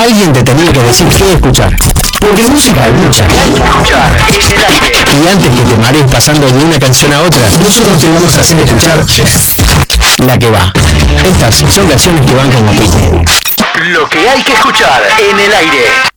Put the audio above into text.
Alguien te tenía que decir qué escuchar. Porque música hay mucha. Y antes que te marees pasando de una canción a otra, nosotros te vamos a hacer escuchar la que va. Estas son canciones que van como pique. Lo que hay que escuchar en el aire.